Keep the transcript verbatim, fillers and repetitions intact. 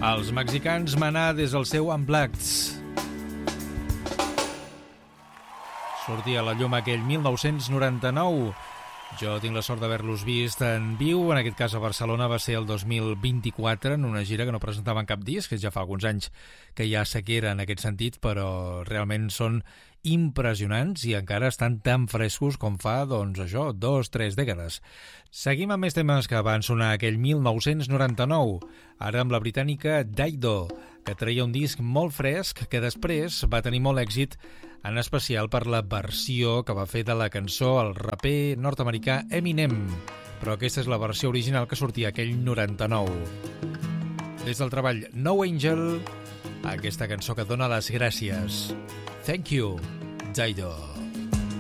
Els mexicans Maná des del seu Unplugged. Sortia a la llum aquell mil nou-cents noranta-nou. Jo tinc la sort d'haver-los vist en viu, en aquest cas a Barcelona va ser el dos mil vint-i-quatre, en una gira que no presentaven cap disc, que ja fa alguns anys que hi ha sequera en aquest sentit, però realment són impressionants i encara estan tan frescos com fa, doncs això, dos, tres dècades. Seguim amb més temes que van sonar aquell mil nou-cents noranta-nou, ara amb la britànica Dido, que treia un disc molt fresc que després va tenir molt èxit, en especial per la versió que va fer de la cançó el raper nord-americà Eminem, però aquesta és la versió original que sortia aquell noranta-nou. Des del treball No Angel, aquesta cançó que dona les gràcies. Thank you, Dido.